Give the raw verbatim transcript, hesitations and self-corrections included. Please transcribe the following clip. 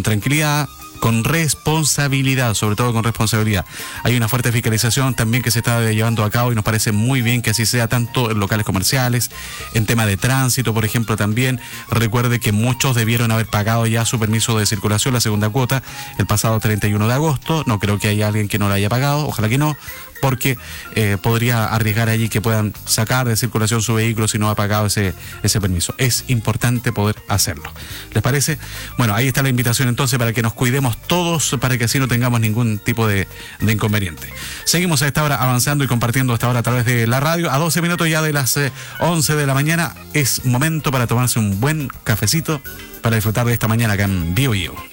con tranquilidad, con responsabilidad, sobre todo con responsabilidad. Hay una fuerte fiscalización también que se está llevando a cabo y nos parece muy bien que así sea, tanto en locales comerciales, en tema de tránsito, por ejemplo, también. Recuerde que muchos debieron haber pagado ya su permiso de circulación, la segunda cuota, el pasado treinta y uno de agosto. No creo que haya alguien que no la haya pagado, ojalá que no, porque eh, podría arriesgar allí que puedan sacar de circulación su vehículo si no ha pagado ese, ese permiso. Es importante poder hacerlo. ¿Les parece? Bueno, ahí está la invitación entonces para que nos cuidemos todos, para que así no tengamos ningún tipo de, de inconveniente. Seguimos a esta hora avanzando y compartiendo a esta hora a través de la radio. A doce minutos ya de las eh, once de la mañana es momento para tomarse un buen cafecito para disfrutar de esta mañana acá en Bio Bio.